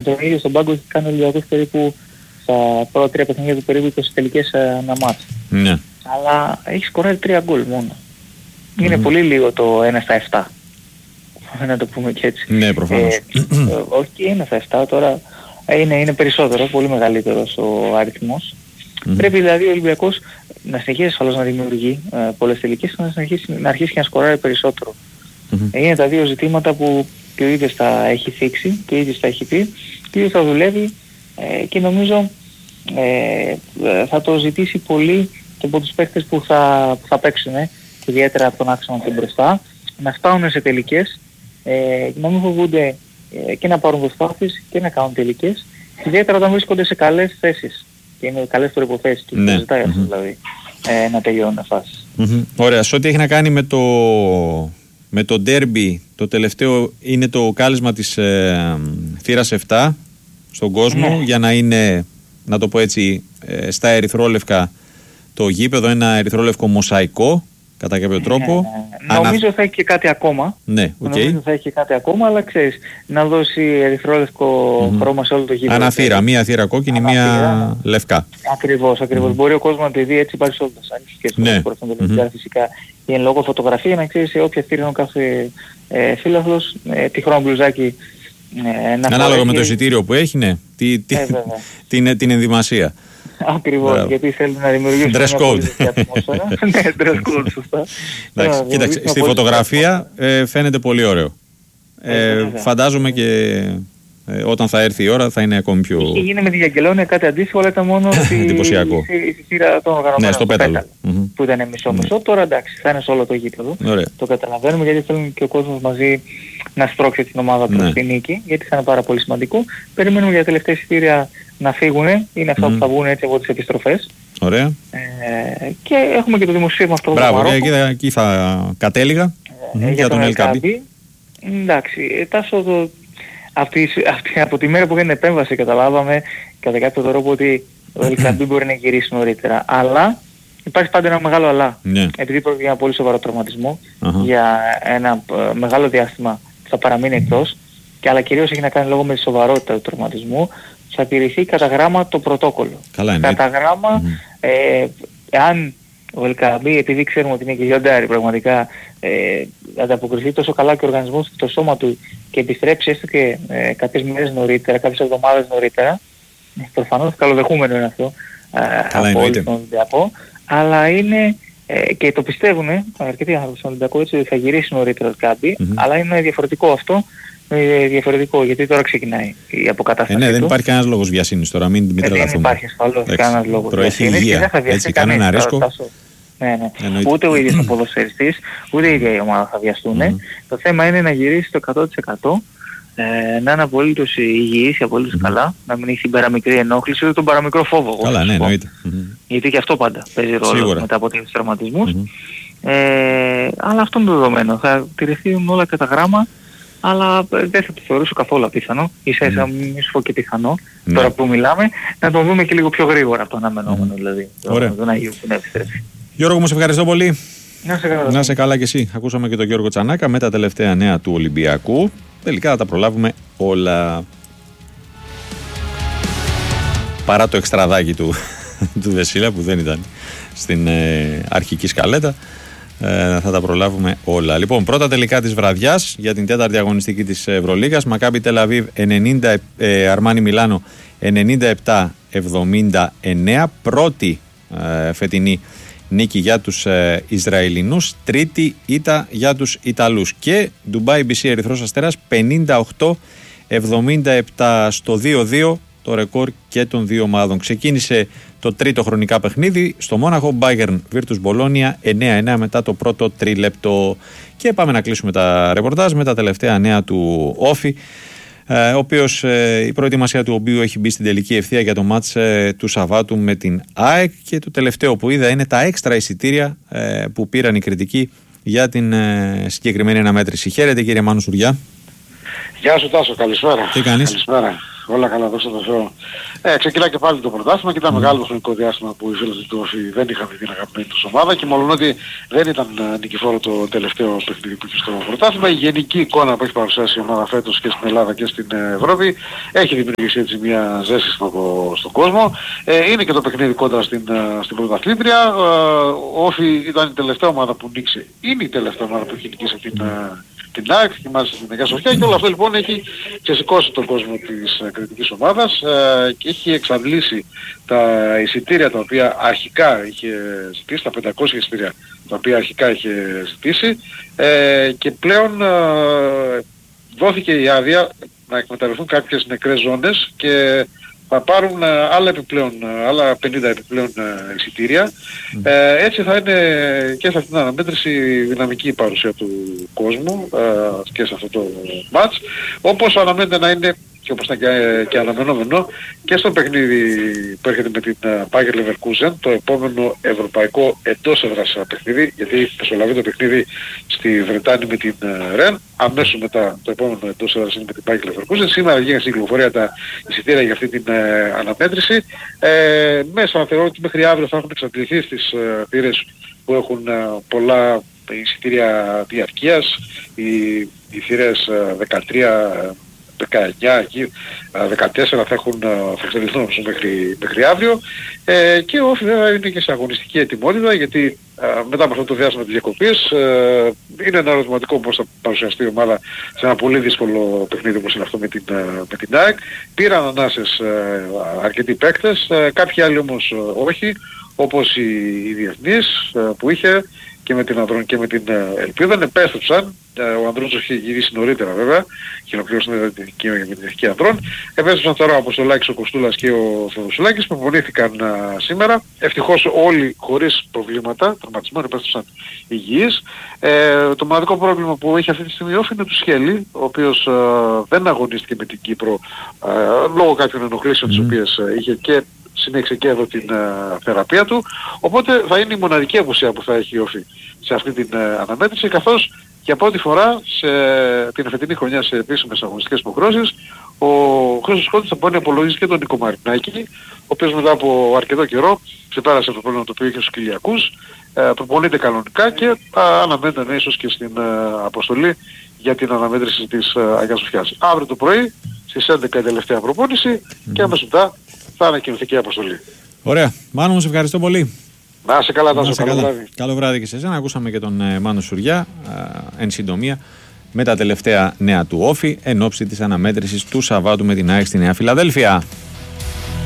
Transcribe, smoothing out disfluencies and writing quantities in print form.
τον ίδιο στον πάγκο έχει κάνει ο Ολυμπιακός περίπου στα πρώτα 3 παιχνίδια του περίπου 20 τελικές ανά μάτς. Ναι. Αλλά έχει σκοράρει 3 γκολ μόνο. Είναι πολύ λίγο το 1/7. Να το πούμε και έτσι. Ναι, προφανώς. Όχι 1/7 τώρα, είναι περισσότερο, πολύ μεγαλύτερος ο αριθμός. Πρέπει δηλαδή ο Ολυμπιακός να συνεχίσει ασφαλώς να δημιουργεί πολλές τελικές και να αρχίσει και να σκοράρει περισσότερο. Είναι τα δύο ζητήματα που και ο ίδιος τα έχει θίξει και ο ίδιος τα έχει πει και ο ίδιος θα δουλεύει και νομίζω θα το ζητήσει πολύ και από τους παίκτες που θα παίξουν, ιδιαίτερα από τον άξονα και μπροστά, να φτάνουν σε τελικές, να μην φοβούνται και να πάρουν προσπάθειες και να κάνουν τελικές, ιδιαίτερα όταν βρίσκονται σε καλές θέσεις και είναι καλές προϋποθέσεις και το ζητάει αυτό δηλαδή, να τελειώνουν φάσεις. Ωραία, σε ό,τι έχει να κάνει με το ντέρμπι, το τελευταίο είναι το κάλεσμα της θύρας 7 στον κόσμο, για να είναι, να το πω έτσι, στα ερυθρόλευκα το γήπεδο, ένα ερυθρόλευκο μοσαϊκό κατά κάποιο τρόπο. Νομίζω θα έχει και κάτι ακόμα. Ναι, νομίζω θα έχει και κάτι ακόμα, αλλά ξέρεις, να δώσει ερυθρόλευκο χρώμα σε όλο το γήπεδο. Αναθύρα, μία θύρα κόκκινη, μία λευκά. Ακριβώς. Μπορεί ο κόσμος να τη δει έτσι πάρει σε όλες. Αν έχει και φυσικά η εν λόγω φωτογραφία, να ξέρεις σε όποια θύρα είναι ο κάθε φίλαθλος, τι χρώμα μπλουζάκι ανάλογα με το εισιτήριο που έχει, ναι, την ενδυμασία. Ακριβώς, γιατί θέλει να δημιουργήσει dress code. Ναι, dress code, σωστά. Κοίταξε, στη φωτογραφία φαίνεται πολύ ωραίο. Φαντάζομαι και όταν θα έρθει η ώρα θα είναι ακόμη πιο... Είχε γίνει με τη Γιαγγελόνια κάτι αντίστοιχο, αλλά ήταν μόνο στη θύρα των οργανωμένων, στο πέταλο, που ήταν μισό-μισό. Τώρα εντάξει, θα είναι σε όλο το γήπεδο. Το καταλαβαίνουμε, γιατί θέλουν και ο κόσμος μαζί να στρώξει την ομάδα προς τη νίκη, γιατί θα είναι πάρα πολύ σημαντικό. Περιμένουμε για τα τελευταία εισιτήρια να φύγουν, είναι αυτά που θα βγουν έτσι από τις επιστροφές. Ωραία. Και έχουμε και το δημοσίευμα αυτό. Μπράβο, εκεί θα κατέληγα για τον Ελκαμπή. Εντάξει, Τάσο, από τη μέρα που έγινε επέμβαση καταλάβαμε κατά κάποιο τρόπο ότι ο Ελκαμπή μπορεί να γυρίσει νωρίτερα. Αλλά υπάρχει πάντα ένα μεγάλο αλλά. Επειδή πρόκειται για ένα πολύ σοβαρό τραυματισμό, για ένα μεγάλο διάστημα θα παραμείνει εκτός, και αλλά κυρίως έχει να κάνει λόγω με τη σοβαρότητα του τραυματισμού, θα τηρηθεί κατά γράμμα το πρωτόκολλο. Κατά γράμμα, αν ο Ελκαμπή, επειδή ξέρουμε ότι είναι και λιοντάρι πραγματικά, ανταποκριθεί τόσο καλά και ο οργανισμός και το σώμα του και επιστρέψει έστω και κάποιες μέρες νωρίτερα, κάποιες εβδομάδες νωρίτερα, προφανώς καλοδεχούμενο είναι αυτό από όλους τον Ολυμπιακό, αλλά είναι και το πιστεύουν αρκετοί άνθρωποι στον Ολυμπιακό, έτσι ότι θα γυρίσει νωρίτερα ο Ελκαμπή, αλλά είναι διαφορετικό αυτό. Διαφορετικό, γιατί τώρα ξεκινάει η αποκατάσταση. Ναι, δεν υπάρχει κανένας λόγος βιασύνης τώρα, μην τρελαθούμε. Δεν υπάρχει ασφαλώς κανένας λόγος βιασύνης και δεν θα βιαστεί κανείς. Ένα ρίσκο. Ναι. Ούτε ο ίδιος ο ποδοσφαιριστής, ούτε η ίδια η ομάδα θα βιαστούν. Το θέμα είναι να γυρίσει το 100%, να είναι απολύτως υγιής, απολύτως καλά, να μην έχει την παραμικρή ενόχληση, ούτε τον παραμικρό φόβο. Καλά, ναι, εννοείται. Γιατί και αυτό πάντα παίζει ρόλο μετά από τέτοιους τραυματισμούς. Αλλά αυτό είναι το δεδομένο. Θα τηρηθούν όλα κατά γράμμα. Αλλά δεν θα το θεωρήσω καθόλου απίθανο, ίσα-ίσα μη σου πω και πιθανό, τώρα που μιλάμε, να τον δούμε και λίγο πιο γρήγορα από το αναμενόμενο, δηλαδή, τον Αγίου που επιστρέφει. Γιώργο, μου σε ευχαριστώ πολύ. Να σε καλά και εσύ. Ακούσαμε και τον Γιώργο Τσανάκα με τα τελευταία νέα του Ολυμπιακού. Τελικά θα τα προλάβουμε όλα. Παρά το εξτραδάκι του Δεσίλα που δεν ήταν στην αρχική σκαλέτα. Θα τα προλάβουμε όλα. Λοιπόν, πρώτα τελικά της βραδιάς για την τέταρτη αγωνιστική της Ευρωλίγας. Μακάμπι Τελ Αβίβ 90, Αρμάνι Μιλάνο 97-79. Πρώτη φετινή νίκη για τους Ισραηλινούς. Τρίτη ήττα για τους Ιταλούς. Και Ντουμπάι BC Ερυθρός Αστέρας 58-77 στο 2-2. Το ρεκόρ και των δύο ομάδων. Ξεκίνησε το τρίτο χρονικά παιχνίδι στο Μόναχο, Bayern Virtus Bologna 9-9 μετά το πρώτο τρίλεπτο. Και πάμε να κλείσουμε τα ρεπορτάζ με τα τελευταία νέα του Όφη, ο οποίος, η προετοιμασία του οποίου έχει μπει στην τελική ευθεία για το μάτς του Σαββάτου με την ΑΕΚ, και το τελευταίο που είδα είναι τα έξτρα εισιτήρια που πήραν οι κριτικοί για την συγκεκριμένη αναμέτρηση. Χαίρετε κύριε Μάνο Σουριά. Γεια σου Τάσο, καλησπέρα. Τι κάνεις? Καλησπέρα. Όλα καλά, δόξα τω Θεώ. Ξεκινά και πάλι το πρωτάθλημα και ήταν μεγάλο το χρονικό διάστημα που οι φίλοι του Όφη δεν είχαν την αγαπημένη τους ομάδα και μόλον ότι δεν ήταν νικηφόρο το τελευταίο παιχνίδι που είχε στο πρωτάθλημα, η γενική εικόνα που έχει παρουσιάσει η ομάδα φέτος και στην Ελλάδα και στην Ευρώπη έχει δημιουργήσει έτσι μια ζέση στον κόσμο. Είναι και το παιχνίδι κόντρα στην πρωταθλήτρια. Ο Όφη ήταν η τελευταία ομάδα που νίκησε. Είναι η τελευταία ομάδα που έχει νικήσει την ΑΕΚ και μάλιστα στην Αγία Σοφιά και όλο αυτό λοιπόν έχει ξεσηκώσει τον κόσμο της κριτικής ομάδας και έχει εξαντλήσει τα εισιτήρια τα οποία αρχικά είχε ζητήσει, τα 500 εισιτήρια τα οποία αρχικά είχε ζητήσει και πλέον δόθηκε η άδεια να εκμεταλλευτούν κάποιες νεκρές ζώνες και θα πάρουν άλλα 50 επιπλέον εισιτήρια. Έτσι θα είναι και σε αυτήν την αναμέτρηση δυναμική η παρουσία του κόσμου και σε αυτό το μάτς. Όπως αναμένεται να είναι και όπως ήταν και αναμενόμενο και στο παιχνίδι που έρχεται με την Bayer Leverkusen, το επόμενο ευρωπαϊκό εντός έδρας παιχνίδι, γιατί μεσολαβεί το παιχνίδι στη Βρετάνη με την Rennes, αμέσως μετά το επόμενο εντός έδρας είναι με την Bayer Leverkusen. Σήμερα βγήκαν στην κυκλοφορία τα εισιτήρια για αυτή την αναμέτρηση. Μέσα θεωρώ ότι μέχρι αύριο θα έχουν εξαντληθεί στις θύρες που έχουν πολλά εισιτήρια διαρκείας, οι θύρες 13, 19, 14 θα εξελιχθούν μέχρι αύριο και ο Όφη βέβαια είναι και σε αγωνιστική ετοιμότητα γιατί μετά από αυτό το διάστημα της διακοπής είναι ένα ερωτηματικό πώς θα παρουσιαστεί η ομάδα σε ένα πολύ δύσκολο παιχνίδι όπως είναι αυτό με την ΑΕΚ. Πήραν ανάσες αρκετοί παίκτες, κάποιοι άλλοι όμως όχι, όπως οι διεθνείς που είχε και με την Ανδρών και με την Ελπίδα επέστρεψαν. Ο Ανδρών είχε γυρίσει νωρίτερα βέβαια και ολοκληρώσει και με την Εθνική Ανδρών. Επέστρεψαν τώρα ο Αποστολάκης, ο Κοστούλας και ο Θεοδοσουλάκης που προπονήθηκαν σήμερα. Ευτυχώς όλοι χωρίς προβλήματα, τραυματισμών επέστρεψαν υγιείς. Το μοναδικό πρόβλημα που έχει αυτή τη στιγμή ο Όφη είναι του Σχέλη, ο οποίος δεν αγωνίστηκε με την Κύπρο λόγω κάποιων ενοχλήσεων τις οποίες είχε και συνέχισε και εδώ την θεραπεία του, οπότε θα είναι η μοναδική απουσία που θα έχει η Όφη σε αυτή την αναμέτρηση, καθώς για πρώτη φορά σε την εφετινή χρονιά σε επίσημες αγωνιστικές υποχρεώσεις ο Χρήστος Κόντης θα μπορεί να απολογίσει και τον Νίκο Μαρινάκη, ο οποίος μετά από αρκετό καιρό ξεπέρασε το πρόβλημα το οποίο είχε στους Κυλιακούς, προπονείται κανονικά και αναμένεται να ίσως και στην αποστολή για την αναμέτρηση της Αγίας Σοφιάς. Αύριο το πρωί στις 11 η τελευταία προπόνηση και αμέσως μετά θα ανακοινωθεί και η αποστολή. Ωραία. Μάνο μου, σε ευχαριστώ πολύ. Να είσαι καλά, Τάσο. Καλό βράδυ. Καλό βράδυ και σε εσένα. Ακούσαμε και τον Μάνο Σουριά εν συντομία με τα τελευταία νέα του Όφη εν ώψη της αναμέτρησης του Σαββάτου με την ΑΕΚ στη Νέα Φιλαδέλφια.